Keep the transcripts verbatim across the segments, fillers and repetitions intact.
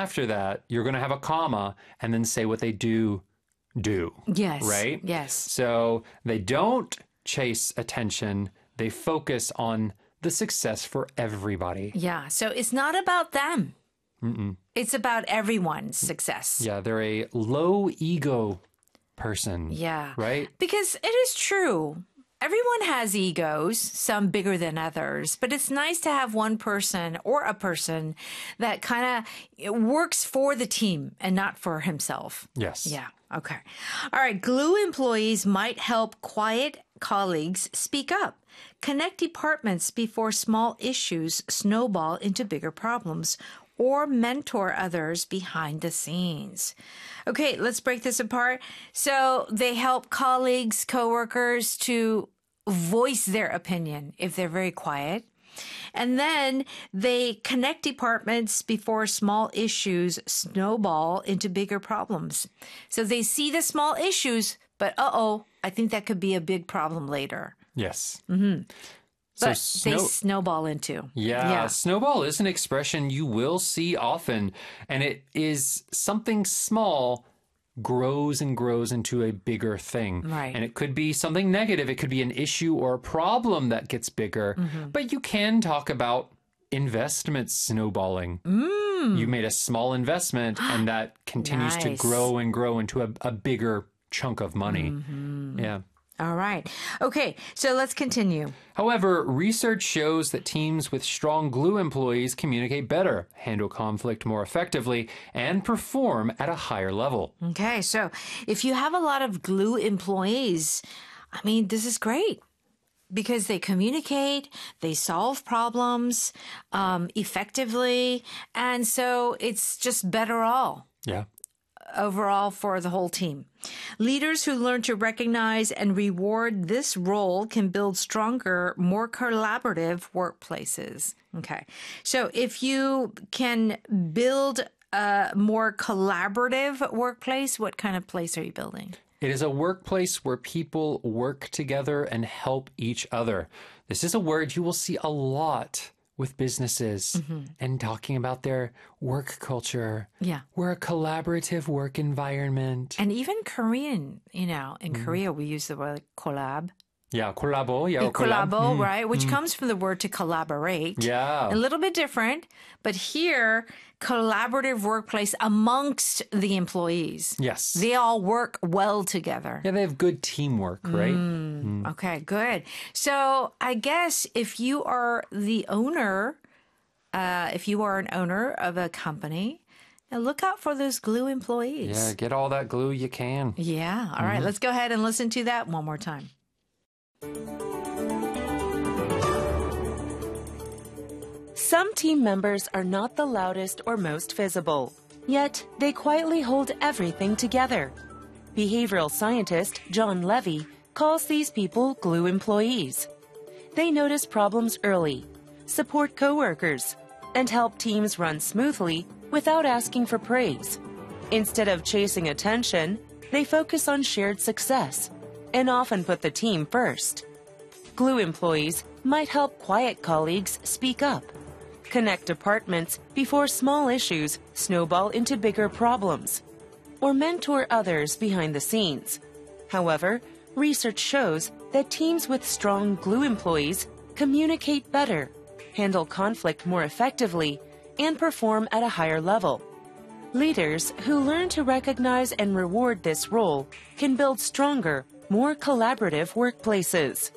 after that, you're going to have a comma and then say what they do do. Yes. Right? Yes. So they don't chase attention. They focus on the success for everybody. Yeah. So it's not about them. Mm-mm. It's about everyone's success. Yeah, they're a low ego person. Yeah. Right? Because it is true. Everyone has egos, some bigger than others, but it's nice to have one person or a person that kind of works for the team and not for himself. Yes. Yeah. Okay. All right. Glue employees might help quiet colleagues speak up, connect departments before small issues snowball into bigger problems, or mentor others behind the scenes. Okay, let's break this apart. So they help colleagues, coworkers to voice their opinion if they're very quiet. And then they connect departments before small issues snowball into bigger problems. So they see the small issues, but uh-oh, I think that could be a big problem later. Yes. Mm-hmm. But so they snow- snowball into. Yeah, Yeah. snowball is an expression you will see often, and it is something small grows and grows into a bigger thing. Right. And it could be something negative. It could be an issue or a problem that gets bigger. Mm-hmm. But you can talk about investments snowballing. Mm. You made a small investment, and that continues to Nice. grow and grow into a, a bigger chunk of money. Mm-hmm. Yeah. All right. Okay, so let's continue. However, research shows that teams with strong glue employees communicate better, handle conflict more effectively, and perform at a higher level. Okay, so if you have a lot of glue employees, I mean, this is great because they communicate, they solve problems um, effectively, and so it's just better all. Yeah. Overall for the whole team. Leaders who learn to recognize and reward this role can build stronger, more collaborative workplaces. Okay. So if you can build a more collaborative workplace, what kind of place are you building? It is a workplace where people work together and help each other. This is a word you will see a lot with businesses Mm-hmm. and talking about their work culture. Yeah. We're a collaborative work environment. And even Korean, you know, in Korea, we use the word collab. Yeah, collabo. Yeah, collab. Collabo, right? Which comes from the word to collaborate. Yeah. A little bit different, but here, collaborative workplace amongst the employees. Yes. They all work well together. Yeah, they have good teamwork, right? Okay, good. So I guess if you are the owner, uh, if you are an owner of a company, now look out for those glue employees. Yeah, get all that glue you can. Yeah. All right, let's go ahead and listen to that one more time. Some team members are not the loudest or most visible, yet they quietly hold everything together. Behavioral scientist John Levy calls these people glue employees. They notice problems early, support coworkers, and help teams run smoothly without asking for praise. Instead of chasing attention, they focus on shared success and often put the team first. Glue employees might help quiet colleagues speak up, connect departments before small issues snowball into bigger problems, or mentor others behind the scenes. However, research shows that teams with strong glue employees communicate better, handle conflict more effectively, and perform at a higher level. Leaders who learn to recognize and reward this role can build stronger, more collaborative workplaces.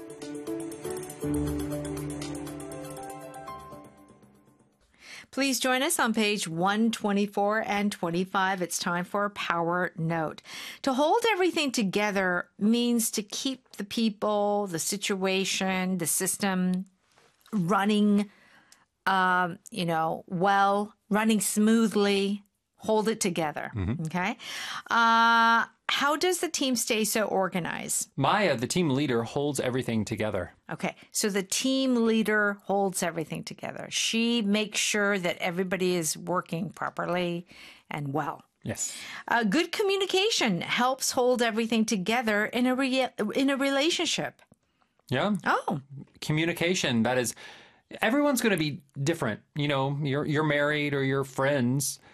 Please join us on page one twenty-four and twenty-five. It's time for a power note. To hold everything together means to keep the people, the situation, the system running, um, you know, well, running smoothly. Hold it together. Okay. Uh, how does the team stay so organized? Maya, the team leader, holds everything together. Okay, so the team leader holds everything together. She makes sure that everybody is working properly and well. Yes. Uh, good communication helps hold everything together in a re- in a relationship. Yeah. Oh, Communication, that is, everyone's going to be different. You know, you're, you're married or you're friends.